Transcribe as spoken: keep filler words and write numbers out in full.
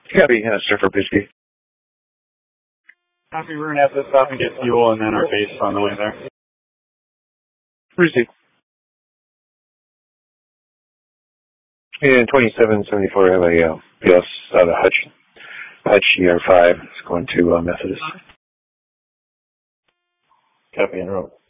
Copy, uh, Surfer Bisbee. Copy, we're going to have to stop and get fuel and then our base on the way there. Receive. And twenty-seven seventy-four, I have a uh, P S out of Hutch, Hutch E R five. It's going to uh, Methodist. Copy, en route.